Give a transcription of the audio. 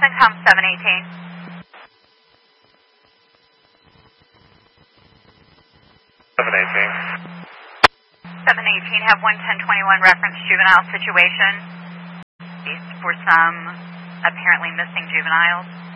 Tom 718. 718. 718, have 11021 reference juvenile situation for some apparently missing juveniles.